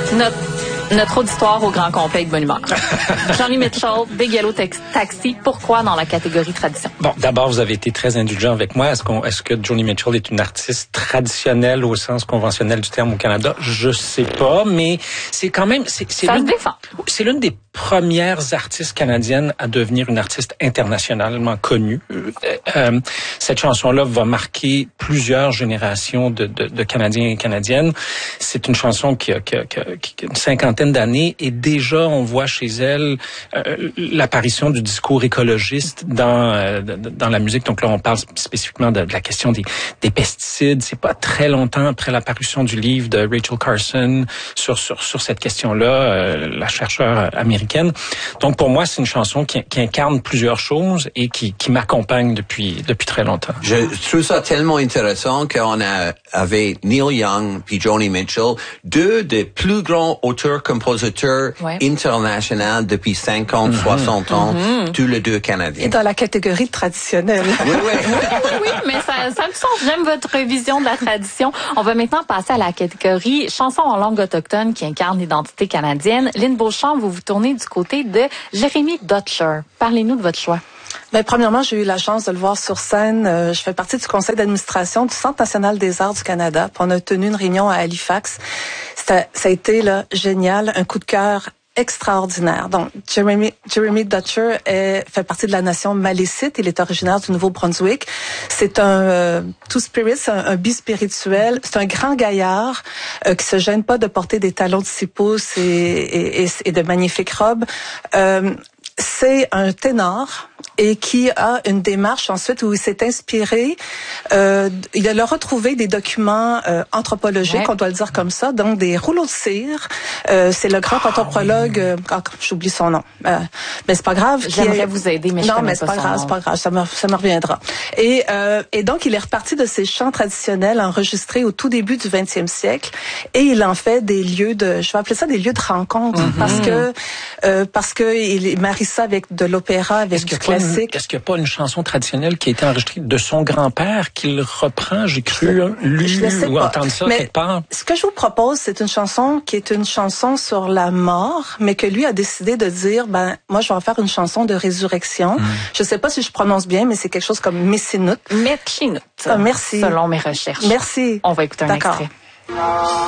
Notre auditoire au grand complet de bonne humeur. Johnny Mitchell, Big Yellow Taxi, pourquoi dans la catégorie tradition? Bon, d'abord, vous avez été très indulgent avec moi. Est-ce que Johnny Mitchell est une artiste traditionnelle au sens conventionnel du terme au Canada? Je sais pas, mais c'est quand même... Ça se défend. C'est l'une des premières artistes canadiennes à devenir une artiste internationalement connue. Cette chanson-là va marquer plusieurs générations de Canadiens et Canadiennes. C'est une chanson qui a une cinquantaine d'années et déjà on voit chez elle l'apparition du discours écologiste dans la musique. Donc là, on parle spécifiquement de la question des pesticides. C'est pas très longtemps après l'apparition du livre de Rachel Carson sur cette question-là, la chercheure américaine. Donc pour moi, c'est une chanson qui incarne plusieurs choses et qui m'accompagne depuis très longtemps. Je trouve ça tellement intéressant qu'on avait Neil Young puis Johnny Mitchell, deux des plus grands auteurs-compositeurs internationaux depuis 50, 60 ans, tous les deux canadiens. Et dans la catégorie traditionnelle. Oui, mais ça me semble. J'aime votre vision de la tradition. On va maintenant passer à la catégorie chansons en langue autochtone qui incarne l'identité canadienne. Lynn Beauchamp, vous vous tournez du côté de Jérémy Dutcher. Parlez-nous de votre choix. Ben, premièrement, j'ai eu la chance de le voir sur scène. Je fais partie du conseil d'administration du Centre national des arts du Canada. Puis on a tenu une réunion à Halifax. Ça a été là génial, un coup de cœur extraordinaire. Donc, Jérémy Dutcher fait partie de la nation Malécite. Il est originaire du Nouveau-Brunswick. C'est un two-spirit, un bispirituel. C'est un grand gaillard qui se gêne pas de porter des talons de 6 pouces et de magnifiques robes. C'est un ténor et qui a une démarche ensuite où il s'est inspiré. Il a retrouvé des documents anthropologiques, on doit le dire comme ça, donc des rouleaux de cire. C'est le grand anthropologue, j'oublie son nom, mais c'est pas grave. J'aimerais vous aider, mais je connais c'est pas grave, ça me reviendra. Et donc il est reparti de ces chants traditionnels enregistrés au tout début du 20e siècle et il en fait des lieux je vais appeler ça des lieux de rencontre parce que il marie ça avec de l'opéra, avec du classique. Est-ce qu'il n'y a pas une chanson traditionnelle qui a été enregistrée de son grand-père qu'il reprend? J'ai cru lu ou entendre ça quelque part. Ce que je vous propose, c'est une chanson qui est une chanson sur la mort, mais que lui a décidé de dire, moi, je vais en faire une chanson de résurrection. Je sais pas si je prononce bien, mais c'est quelque chose comme Messinut. Messinut. Merci. Selon mes recherches. Merci. On va écouter un extrait.